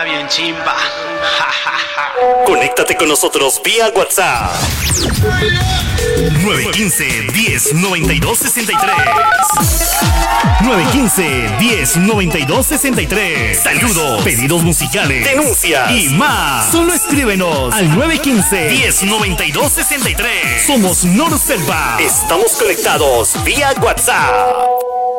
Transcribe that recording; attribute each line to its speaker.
Speaker 1: está bien chimba.
Speaker 2: Conéctate con nosotros vía WhatsApp 915-1092-63 915-1092-63. Saludos, pedidos musicales, denuncias y más. Solo escríbenos al 915-1092-63. Somos Norselva. Estamos conectados vía WhatsApp.